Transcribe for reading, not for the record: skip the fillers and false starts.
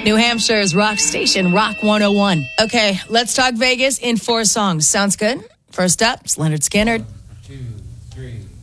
New Hampshire's rock station, Rock 101. Okay, let's talk Vegas in 4 songs. Sounds good? First up, it's Leonard Skinner. 1, 2, 3.